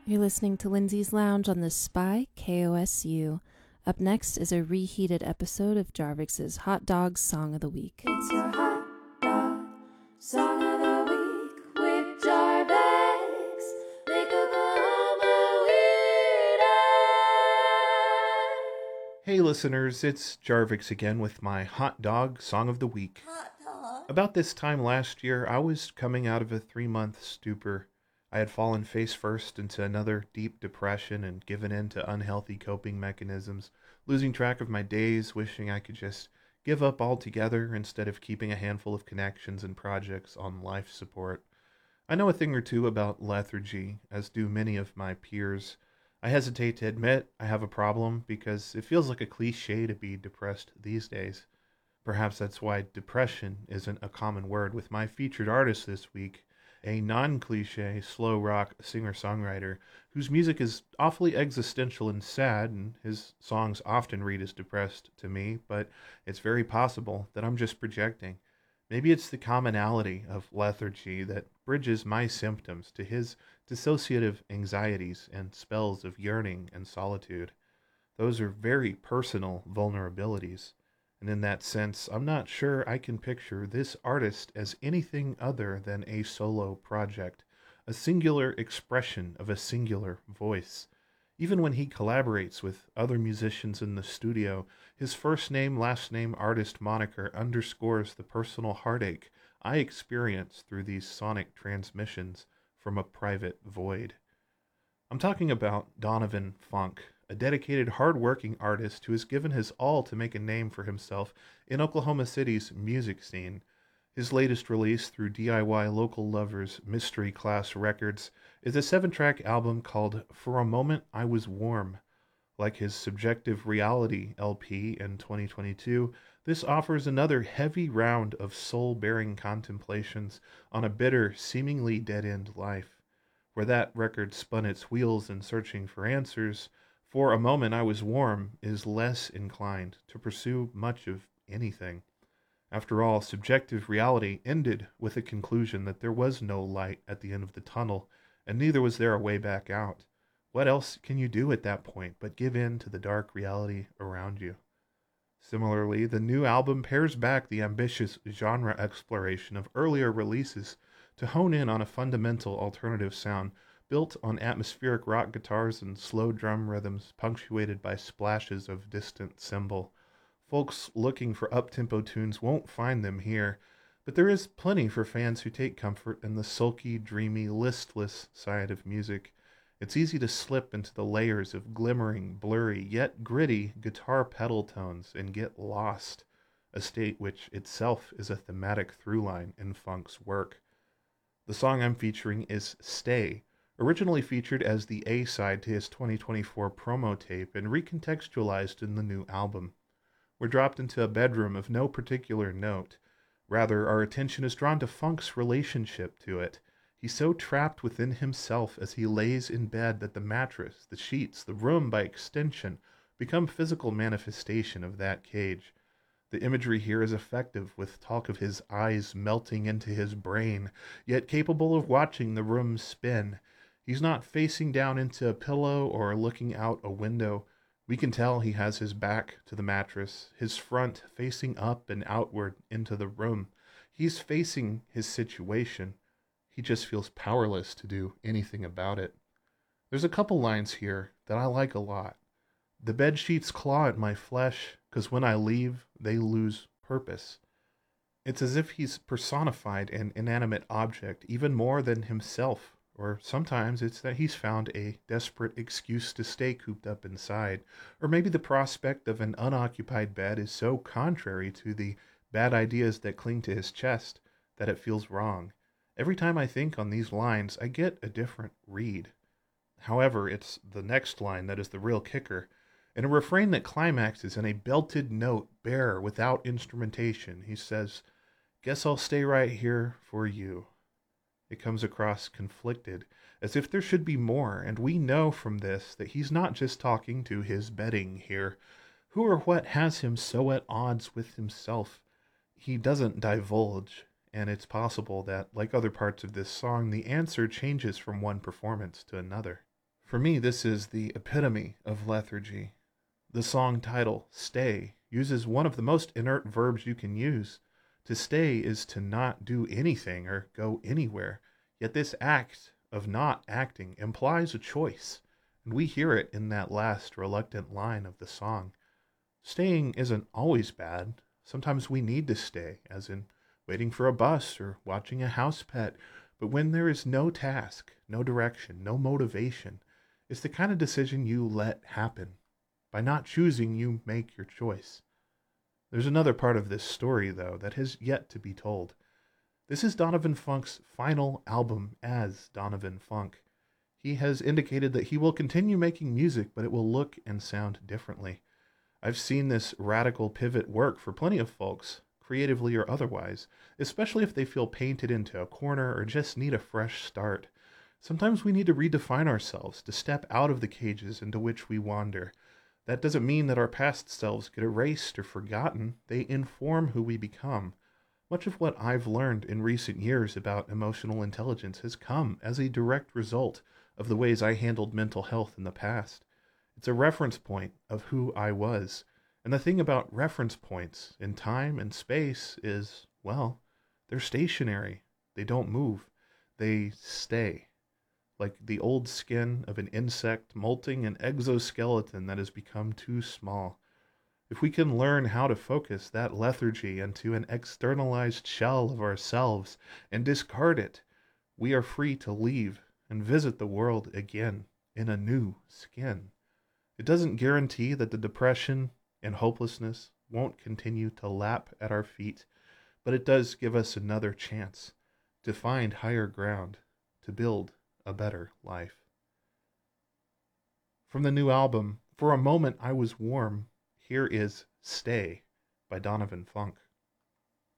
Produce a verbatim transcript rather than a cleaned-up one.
You're listening to Lindsay's Lounge on the Spy K O S U. Up next is a reheated episode of Jarvik's Hot Dog Song of the Week. It's your hot dog song of the week with Jarvik's Lake Oklahoma Weird Eye. Hey listeners, it's Jarvik's again with my hot dog song of the week. Hot dog. About this time last year, I was coming out of a three-month stupor. I had fallen face first into another deep depression and given in to unhealthy coping mechanisms, losing track of my days, wishing I could just give up altogether instead of keeping a handful of connections and projects on life support. I know a thing or two about lethargy, as do many of my peers. I hesitate to admit I have a problem because it feels like a cliche to be depressed these days. Perhaps that's why depression isn't a common word with my featured artist this week, a non-cliche slow rock singer-songwriter whose music is awfully existential and sad, and his songs often read as depressed to me, but it's very possible that I'm just projecting. Maybe it's the commonality of lethargy that bridges my symptoms to his dissociative anxieties and spells of yearning and solitude. Those are very personal vulnerabilities. And in that sense, I'm not sure I can picture this artist as anything other than a solo project, a singular expression of a singular voice. Even when he collaborates with other musicians in the studio, his first name, last name, artist moniker underscores the personal heartache I experience through these sonic transmissions from a private void. I'm talking about Donovan Funk, a dedicated, hard-working artist who has given his all to make a name for himself in Oklahoma City's music scene. His latest release through D I Y Local Lovers Mystery Class Records is a seven-track album called For a Moment I Was Warm. Like his Subjective Reality L P in twenty twenty-two, this offers another heavy round of soul-bearing contemplations on a bitter, seemingly dead-end life. Where that record spun its wheels in searching for answers, For a Moment I Was Warm is less inclined to pursue much of anything. After all, Subjective Reality ended with a conclusion that there was no light at the end of the tunnel, and neither was there a way back out. What else can you do at that point but give in to the dark reality around you? Similarly, the new album pairs back the ambitious genre exploration of earlier releases to hone in on a fundamental alternative sound built on atmospheric rock guitars and slow drum rhythms punctuated by splashes of distant cymbal. Folks looking for up-tempo tunes won't find them here, but there is plenty for fans who take comfort in the sulky, dreamy, listless side of music. It's easy to slip into the layers of glimmering, blurry, yet gritty guitar pedal tones and get lost, a state which itself is a thematic through-line in Funk's work. The song I'm featuring is Stay, originally featured as the A-side to his twenty twenty-four promo tape and recontextualized in the new album. We're dropped into a bedroom of no particular note. Rather, our attention is drawn to Funk's relationship to it. He's so trapped within himself as he lays in bed that the mattress, the sheets, the room by extension, become physical manifestation of that cage. The imagery here is effective, with talk of his eyes melting into his brain, yet capable of watching the room spin. He's not facing down into a pillow or looking out a window. We can tell he has his back to the mattress, his front facing up and outward into the room. He's facing his situation. He just feels powerless to do anything about it. There's a couple lines here that I like a lot. The bed sheets claw at my flesh, 'cause when I leave, they lose purpose. It's as if he's personified an inanimate object even more than himself, or sometimes it's that he's found a desperate excuse to stay cooped up inside, or maybe the prospect of an unoccupied bed is so contrary to the bad ideas that cling to his chest that it feels wrong. Every time I think on these lines, I get a different read. However, it's the next line that is the real kicker. In a refrain that climaxes in a belted note bare without instrumentation, he says, "Guess I'll stay right here for you." It comes across conflicted, as if there should be more, and we know from this that he's not just talking to his bedding here. Who or what has him so at odds with himself? He doesn't divulge, and it's possible that, like other parts of this song, the answer changes from one performance to another. For me, this is the epitome of lethargy. The song title, Stay, uses one of the most inert verbs you can use. To stay is to not do anything or go anywhere, yet this act of not acting implies a choice, and we hear it in that last reluctant line of the song. Staying isn't always bad. Sometimes we need to stay, as in waiting for a bus or watching a house pet, but when there is no task, no direction, no motivation, it's the kind of decision you let happen. By not choosing, you make your choice. There's another part of this story, though, that has yet to be told. This is Donovan Funk's final album as Donovan Funk. He has indicated that he will continue making music, but it will look and sound differently. I've seen this radical pivot work for plenty of folks, creatively or otherwise, especially if they feel painted into a corner or just need a fresh start. Sometimes we need to redefine ourselves, to step out of the cages into which we wander. That doesn't mean that our past selves get erased or forgotten. They inform who we become. Much of what I've learned in recent years about emotional intelligence has come as a direct result of the ways I handled mental health in the past. It's a reference point of who I was. And the thing about reference points in time and space is, well, they're stationary. They don't move. They stay. Like the old skin of an insect molting an exoskeleton that has become too small. If we can learn how to focus that lethargy into an externalized shell of ourselves and discard it, we are free to leave and visit the world again in a new skin. It doesn't guarantee that the depression and hopelessness won't continue to lap at our feet, but it does give us another chance to find higher ground, to build a better life. From the new album, For a Moment I Was Warm, here is Stay by Donovan Funk.